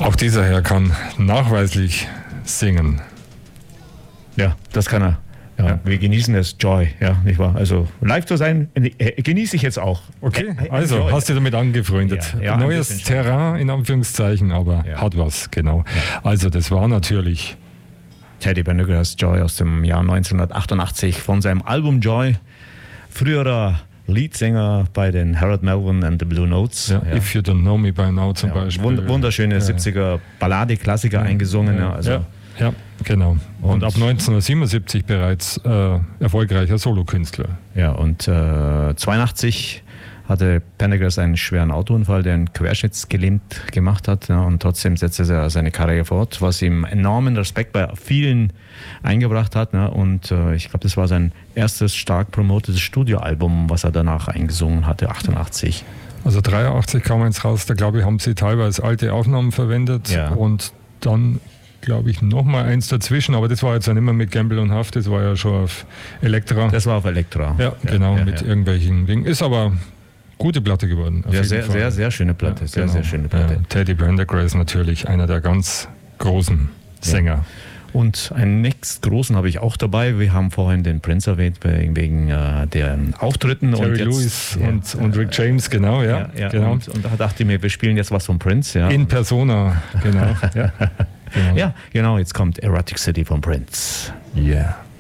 Auch dieser Herr kann nachweislich singen. Ja, das kann er. Ja. Wir genießen es, Joy, ja, nicht wahr? Also live zu sein, genieße ich jetzt auch. Okay, also Joy. Hast du damit angefreundet. Ja, neues Terrain in Anführungszeichen, aber hat was, genau. Ja. Also das war natürlich Teddy Pendergrass, Joy aus dem Jahr 1988 von seinem Album Joy. Früherer Leadsänger bei den Harold Melvin and the Blue Notes. Ja, If You Don't Know Me By Now zum Beispiel. Wunderschöne 70er Ballade-Klassiker eingesungen. Ja, genau. Und ab 1977 bereits erfolgreicher Solokünstler. Ja, und 82 hatte Pendergrass einen schweren Autounfall, der ihn querschnittsgelähmt gemacht hat. Ja, und trotzdem setzte er seine Karriere fort, was ihm enormen Respekt bei vielen eingebracht hat. Ja, und ich glaube, das war sein erstes stark promotetes Studioalbum, was er danach eingesungen hatte, 88. Also 83 kam eins raus, da glaube ich, haben sie teilweise alte Aufnahmen verwendet. Ja. Und dann glaube ich, nochmal eins dazwischen, aber das war jetzt ja nicht mehr mit Gamble und Huff, das war ja schon auf Elektra. Das war auf Elektra. Ja, genau, mit irgendwelchen Dingen. Ist aber gute Platte geworden. Ja, sehr schöne Platte. Ja, sehr schöne Platte. Ja, Teddy Pendergrass natürlich einer der ganz großen Sänger. Ja. Und einen nächst großen habe ich auch dabei. Wir haben vorhin den Prince erwähnt, wegen deren Auftritten. Terry Lewis und Rick James, genau. Genau. Und da dachte ich mir, wir spielen jetzt was von Prince. Ja. In Persona, genau. Ja, genau. Jetzt kommt Erotic City von Prince. Yeah.